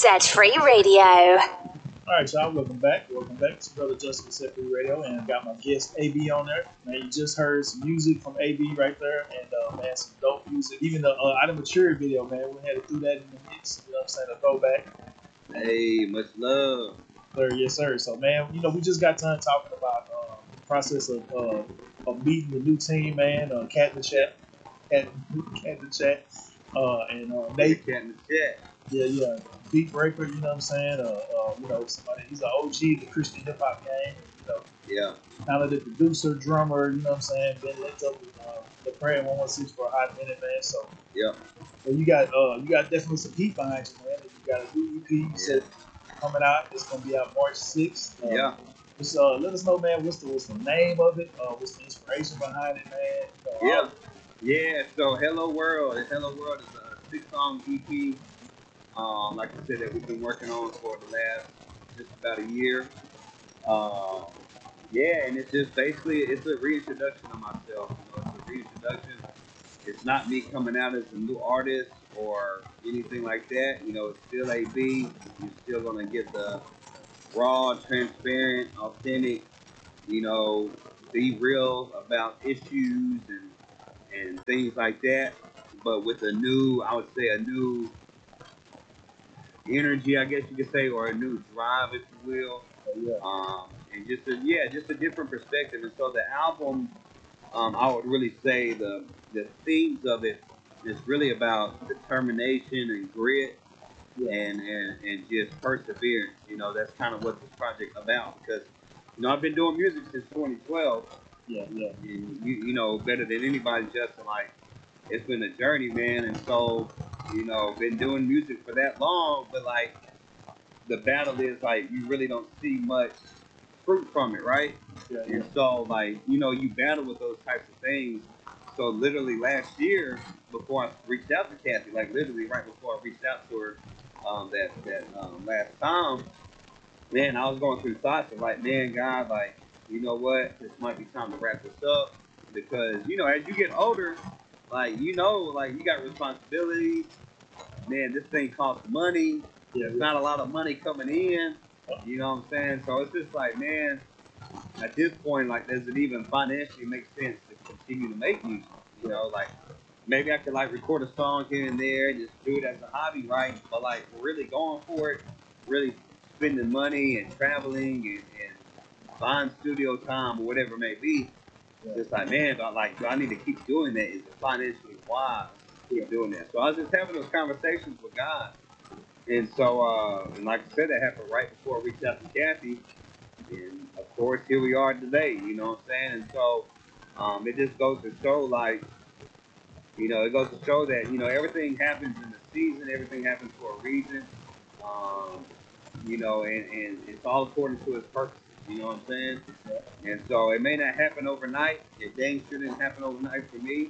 Set Free Radio. All right, y'all. Welcome back. Welcome back. It's Brother Justin with Set Free Radio, and I got my guest AB on there. Man, you just heard some music from AB right there, and man, some dope music. Even the I Done Matured video, man, we had to do that in the mix. You know what I'm saying? A throwback. Hey, much love. Sir, yes, sir. So, man, you know, we just got done talking about the process of meeting the new team, man. Cat in the chat, Cat in the chat, and Nate. Cat in the chat. Yeah, beat breaker. You know what I'm saying? You know, somebody. He's an OG in the Christian hip hop game. You know, yeah. Talented producer, drummer. You know what I'm saying? Been linked up with the Prayer 116 for a hot minute, man. So yeah. So you got definitely some heat behind you, man. You got a new EP. You said coming out. It's gonna be out March 6th. Yeah. Just let us know, man. What's the name of it? What's the inspiration behind it, man? You know, Yeah. So Hello World is a 6-song EP. Like I said, that we've been working on for the last just about a year. And it's just basically it's a reintroduction of myself. You know, it's a reintroduction. It's not me coming out as a new artist or anything like that. You know, it's still AB. You're still gonna get the raw, transparent, authentic. You know, be real about issues and things like that. But with a new energy, I guess you could say, or a new drive, if you will. And just a different perspective. And so the album, I would really say the themes of it is really about determination and grit and just perseverance. You know, that's kind of what this project about, because you know I've been doing music since 2012. And you know better than anybody, Justin. Like, it's been a journey, man. And so, you know, been doing music for that long, but like the battle is like you really don't see much fruit from it, right? And so, like, you know, you battle with those types of things. So literally last year, before I reached out to Kathy, like literally right before I reached out to her, last time, man, I was going through thoughts of like, man, God, like, you know what, this might be time to wrap this up, because you know, as you get older, like, you know, like you got responsibilities. Man, this thing costs money. There's not a lot of money coming in. You know what I'm saying? So it's just like, man, at this point, like, does it even financially make sense to continue to make music? You know, like, maybe I could, like, record a song here and there, just do it as a hobby, right? But, like, really going for it, really spending money and traveling and buying studio time or whatever it may be, it's like, man, do I need to keep doing that? Is it financially wise to keep doing that? So I was just having those conversations with God. And so, and like I said, that happened right before I reached out to Kathy. And of course, here we are today, you know what I'm saying? And so, it just goes to show, like, you know, it goes to show that, you know, everything happens in the season, everything happens for a reason, you know, and it's all according to its purpose, you know what I'm saying? And so it may not happen overnight. It dang sure didn't happen overnight for me.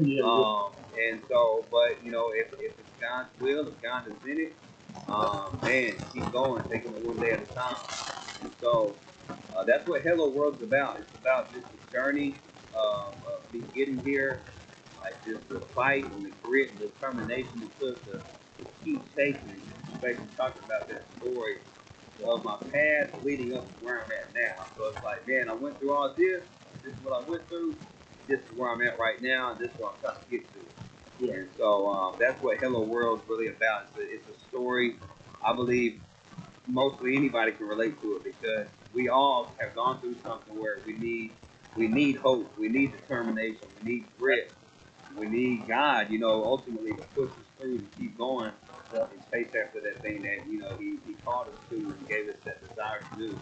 And so, but, you know, if it's God's will, if God is in it, man, keep going, taking it one day at a time. And so that's what Hello World's about. It's about just the journey of me getting here, like just the fight and the grit and determination it took to keep chasing. Basically talking about that story of my past leading up to where I'm at now. So it's like, man, I went through all this. This is what I went through. This is where I'm at right now, and this is what I'm trying to get to. And so that's what Hello World's really about. It's a story. I believe mostly anybody can relate to it, because we all have gone through something where we need hope, we need determination, we need grit, we need God, you know, ultimately to push us through to keep going and chase after that thing that, you know, he called us to and gave us that desire to do.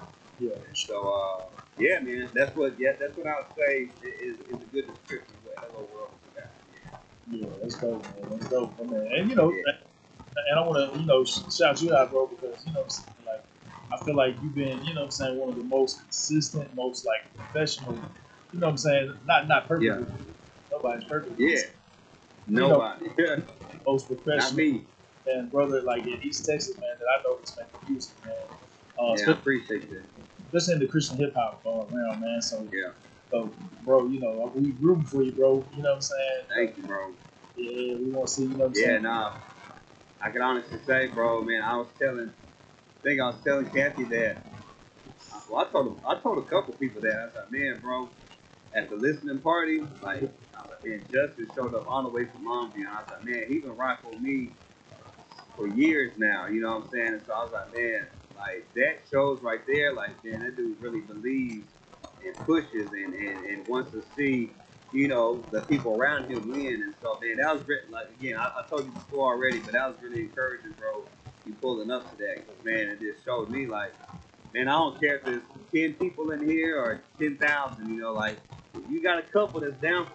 So man, that's what I would say is a good description of what Hello World is about. Yeah, that's dope, man. That's dope, man. And you know, and I want to, you know, shout you out, bro, because, you know, like, I feel like you've been, you know what I'm saying, one of the most consistent, most, like, professional, you know what I'm saying, not perfect. Yeah. Nobody's perfect. Yeah. Nobody. You know, most professional. Not me. And brother, like, in East Texas, man, that I know is making music, man. I appreciate that. Especially in the Christian hip hop realm, man. So, bro, you know, we rooting for you, bro. You know what I'm saying? Thank you, bro. Yeah, we want to see, you know what I'm saying? Yeah, nah. I can honestly say, bro, man, I think I was telling Kathy that. Well, I told a couple people that. I was like, man, bro, at the listening party, like, I was like, man, Justin showed up all the way from Longview, and I was like, man, he been rocking with me for years now, you know what I'm saying? And so I was like, man, like that shows right there, like, man, that dude really believes and pushes and wants to see, you know, the people around him win. And so, man, that was like, again, I told you before already, but that was really encouraging, bro. You pulling up to that, because man, it just showed me like, man, I don't care if there's 10 people in here or 10,000, you know, like, if you got a couple that's down